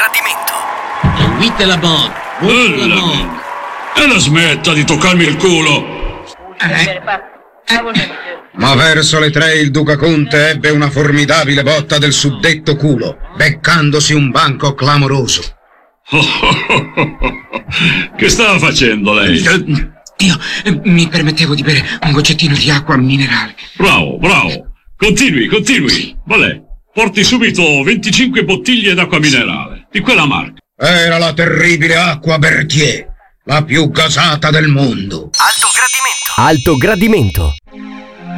gradimento. Vite la bod. E la smetta di toccarmi il culo. Ma verso le 3 il Duca Conte ebbe una formidabile botta del suddetto culo, beccandosi un banco clamoroso. Che stava facendo lei? Io mi permettevo di bere un goccettino di acqua minerale. Bravo. Continui. Valè, porti subito 25 bottiglie d'acqua minerale, di quella marca. Era la terribile acqua Berthier, la più gasata del mondo. Alto gradimento.